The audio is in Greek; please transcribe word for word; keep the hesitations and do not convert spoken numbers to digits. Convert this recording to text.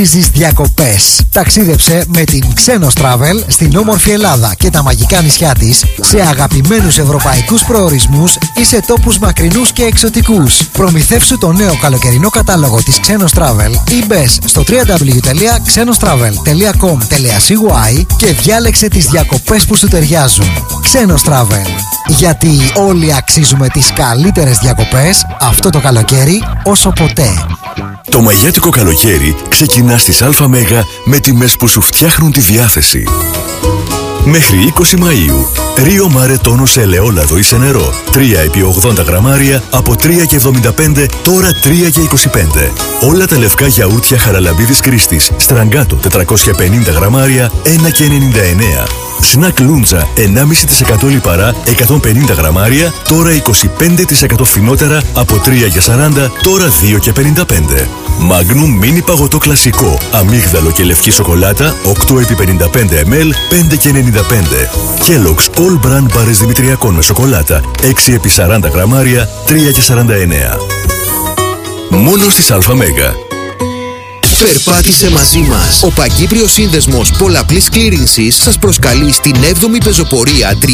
Διακοπές. Ταξίδεψε με την Ξένος Travel στην όμορφη Ελλάδα και τα μαγικά νησιά της, σε αγαπημένους ευρωπαϊκούς προορισμούς ή σε τόπους μακρινούς και εξωτικούς. Προμηθεύσου το νέο καλοκαιρινό κατάλογο της Ξένος Travel ή μπες στο double-u double-u double-u τελεία ξένοστραβελ τελεία κομ τελεία σι γουάι και διάλεξε τις διακοπές που σου ταιριάζουν. Ξένος Travel. Γιατί όλοι αξίζουμε τις καλύτερες διακοπές αυτό το καλοκαίρι όσο ποτέ. Το μαγιάτικο καλοκαίρι ξεκινά στις ΑΜ με τιμές που σου φτιάχνουν τη διάθεση. Μέχρι είκοσι Μαΐου, Ρίο Μάρε τόνο σε ελαιόλαδο ή σε νερό, τρία επί ογδόντα γραμμάρια από τρία και εβδομήντα πέντε, τώρα τρία και είκοσι πέντε. Όλα τα λευκά γιαούρτια Χαραλαμπίδης Κρίστης, Στραγκάτο τετρακόσια πενήντα γραμμάρια, ένα και ενενήντα εννέα. Σνακ Λούντζα ενάμιση τοις εκατό λιπαρά, εκατόν πενήντα γραμμάρια, τώρα είκοσι πέντε τοις εκατό φθηνότερα από τρία και σαράντα, τώρα δύο και πενήντα πέντε. Μάγνουμ μίνι παγωτό κλασικό, αμύγδαλο και λευκή σοκολάτα, οκτώ επί πενήντα πέντε μιλιλίτρα, πέντε και ενενήντα πέντε. Kellogg's All Brand μπάρες δημητριακών με σοκολάτα, έξι επί σαράντα γραμμάρια, τρία και σαράντα εννέα. Μόνο στις ΑΜ. Περπάτησε μαζί μας. Ο Παγκύπριος Σύνδεσμος Πολλαπλής Κλήρινσης σας προσκαλεί στην έβδομη πεζοπορία